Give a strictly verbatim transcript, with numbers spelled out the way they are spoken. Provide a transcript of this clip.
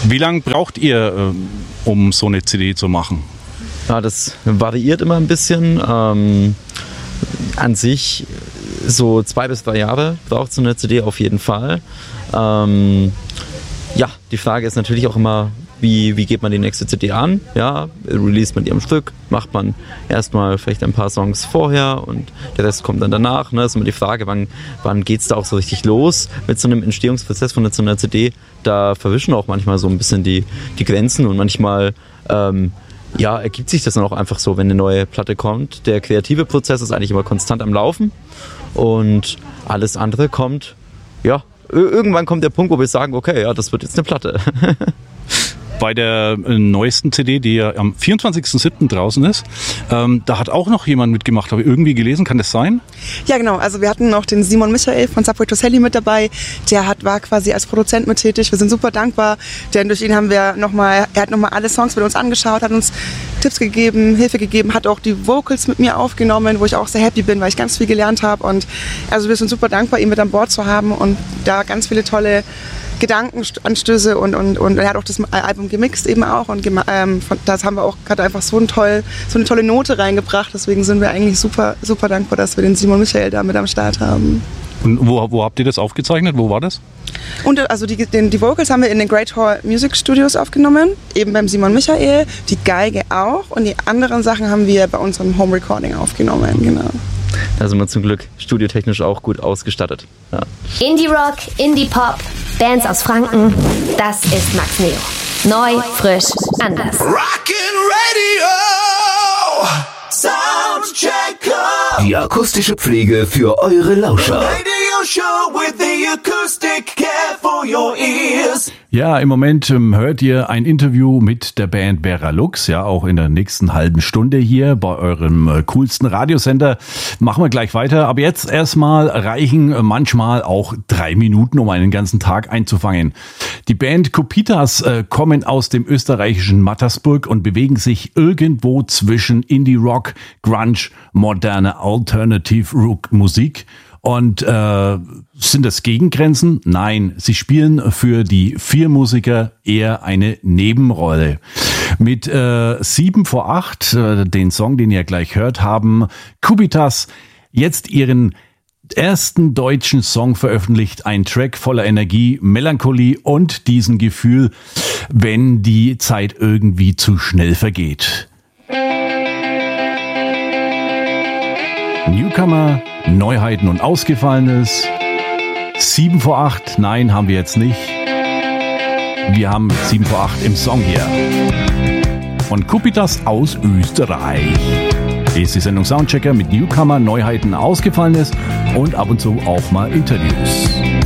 Wie lange braucht ihr, um so eine C D zu machen? Ja, das variiert immer ein bisschen. Ähm, an sich so zwei bis drei Jahre braucht so eine C D auf jeden Fall. Ähm, ja, die Frage ist natürlich auch immer, Wie, wie geht man die nächste C D an? Ja, release man die am Stück, macht man erstmal vielleicht ein paar Songs vorher und der Rest kommt dann danach. Ne? Das ist immer die Frage, wann, wann geht es da auch so richtig los mit so einem Entstehungsprozess von so einer C D? Da verwischen auch manchmal so ein bisschen die, die Grenzen und manchmal ähm, ja, ergibt sich das dann auch einfach so, wenn eine neue Platte kommt. Der kreative Prozess ist eigentlich immer konstant am Laufen und alles andere kommt, ja, irgendwann kommt der Punkt, wo wir sagen, okay, ja, das wird jetzt eine Platte. Bei der neuesten C D, die ja am vierundzwanzigsten siebten draußen ist, ähm, da hat auch noch jemand mitgemacht, habe ich irgendwie gelesen, kann das sein? Ja, genau, also wir hatten noch den Simon Michael von Subway to Sally mit dabei, der hat, war quasi als Produzent mit tätig, wir sind super dankbar, denn durch ihn haben wir nochmal, er hat nochmal alle Songs mit uns angeschaut, hat uns Tipps gegeben, Hilfe gegeben, hat auch die Vocals mit mir aufgenommen, wo ich auch sehr happy bin, weil ich ganz viel gelernt habe und also wir sind super dankbar, ihn mit an Bord zu haben und da ganz viele tolle Gedankenanstöße und, und, und er hat auch das Album gemixt eben auch und ähm, das haben wir auch gerade einfach so, ein toll, so eine tolle Note reingebracht, deswegen sind wir eigentlich super, super dankbar, dass wir den Simon Michael da mit am Start haben. Und wo, wo habt ihr das aufgezeichnet? Wo war das? Und also die, den, die Vocals haben wir in den Great Hall Music Studios aufgenommen, eben beim Simon Michael, die Geige auch und die anderen Sachen haben wir bei unserem Home Recording aufgenommen, genau. Da sind wir zum Glück studiotechnisch auch gut ausgestattet. Ja. Indie Rock, Indie Pop, Bands aus Franken, das ist Max Neo. Neu, frisch, anders. Rockin' Radio Soundchecker. Die akustische Pflege für eure Lauscher. Radio Show with the acoustic care for your ears. Ja, im Moment ähm, hört ihr ein Interview mit der Band Veralux, ja, auch in der nächsten halben Stunde hier bei eurem äh, coolsten Radiosender. Machen wir gleich weiter, aber jetzt erstmal reichen äh, manchmal auch drei Minuten, um einen ganzen Tag einzufangen. Die Band Kopitas äh, kommen aus dem österreichischen Mattersburg und bewegen sich irgendwo zwischen Indie-Rock, Grunge, moderne Alternative-Rock-Musik. Und äh, sind das Gegengrenzen? Nein, sie spielen für die vier Musiker eher eine Nebenrolle. Mit äh, sieben vor acht, äh, den Song, den ihr gleich hört, haben Kopitas jetzt ihren ersten deutschen Song veröffentlicht. Ein Track voller Energie, Melancholie und diesem Gefühl, wenn die Zeit irgendwie zu schnell vergeht. Newcomer, Neuheiten und Ausgefallenes. sieben vor acht, nein, haben wir jetzt nicht. Wir haben sieben vor acht im Song hier. Von Kopitas aus Österreich. Hier ist die Sendung Soundchecker mit Newcomer, Neuheiten, Ausgefallenes und ab und zu auch mal Interviews.